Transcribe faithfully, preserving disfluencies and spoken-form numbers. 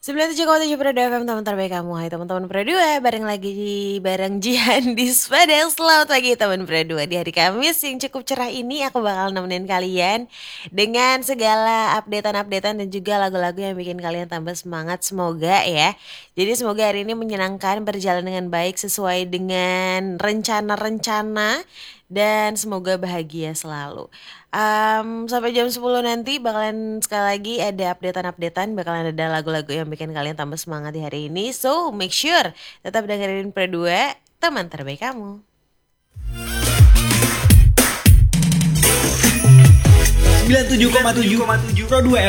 sembilan puluh tujuh koma tujuh Pro dua F M, teman terbaik kamu. Hai teman-teman Pro dua, bareng lagi bareng Jihan di Spada. Selamat pagi teman Pro dua. Di hari Kamis yang cukup cerah ini aku bakal nemenin kalian dengan segala updatean-updatean dan juga lagu-lagu yang bikin kalian tambah semangat. Semoga ya. Jadi semoga hari ini menyenangkan, berjalan dengan baik sesuai dengan rencana-rencana dan semoga bahagia selalu. Um, sampai jam sepuluh nanti bakalan sekali lagi ada updatean-updatean, bakalan ada lagu-lagu yang bikin kalian tambah semangat di hari ini. So, make sure tetap dengerin Pro dua, teman terbaik kamu. sembilan puluh tujuh koma tujuh Pro dua